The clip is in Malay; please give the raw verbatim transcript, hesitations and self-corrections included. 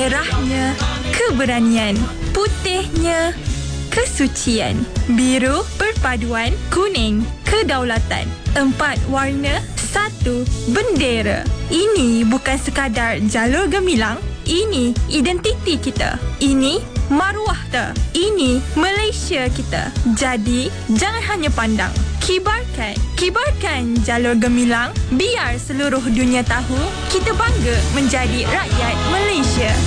merahnya keberanian, putihnya kesucian, biru perpaduan, kuning kedaulatan. Empat warna, satu bendera. Ini bukan sekadar jalur gemilang, ini identiti kita. Ini maruah kita. Ini Malaysia kita. Jadi, jangan hanya pandang. Kibarkan. Kibarkan jalur gemilang. Biar seluruh dunia tahu kita bangga menjadi rakyat Malaysia.